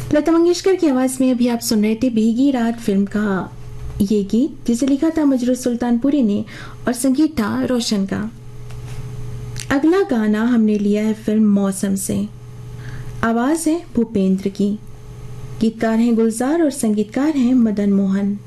लता मंगेशकर की आवाज में अभी आप सुन रहे थे भीगी रात फिल्म का ये गीत, जिसे लिखा था मजरूह सुल्तानपुरी ने और संगीत था रोशन का। अगला गाना हमने लिया है फिल्म मौसम से। आवाज है भूपेंद्र की, गीतकार हैं गुलजार और संगीतकार हैं मदन मोहन।